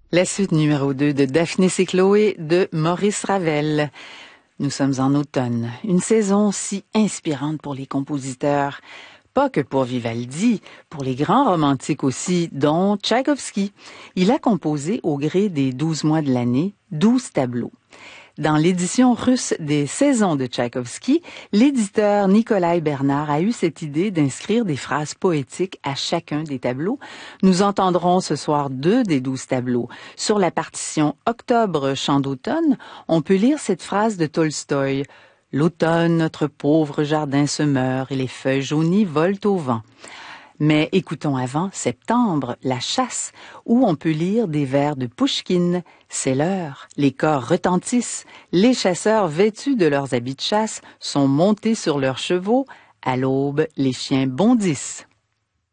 La suite numéro 2 de Daphnis et Chloé de Maurice Ravel. Nous sommes en automne, une saison si inspirante pour les compositeurs. Pas que pour Vivaldi, pour les grands romantiques aussi, dont Tchaïkovski. Il a composé au gré des 12 mois de l'année 12 tableaux. Dans l'édition russe des saisons de Tchaïkovski, l'éditeur Nikolai Bernard a eu cette idée d'inscrire des phrases poétiques à chacun des tableaux. Nous entendrons ce soir 2 des 12 tableaux. Sur la partition Octobre, chant d'automne, on peut lire cette phrase de Tolstoï. « L'automne, notre pauvre jardin se meurt et les feuilles jaunies volent au vent. » Mais écoutons avant Septembre, la chasse, où on peut lire des vers de Pouchkine. C'est l'heure, les cors retentissent, les chasseurs vêtus de leurs habits de chasse sont montés sur leurs chevaux, à l'aube les chiens bondissent.